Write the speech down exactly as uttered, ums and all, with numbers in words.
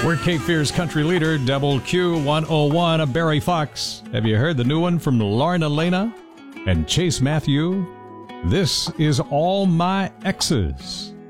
We're Cape Fear's country leader, Double Q one oh one, a Barry Fox. Have you heard the new one from Lauren Elena and Chase Matthew? This is All My Exes.